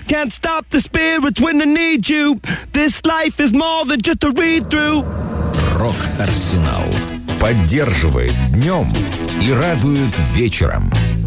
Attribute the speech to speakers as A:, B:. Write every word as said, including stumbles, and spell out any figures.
A: can't stop the spirits when they need you. This life is more than just a read-through.
B: Рок-Арсенал поддерживает днем и радует вечером.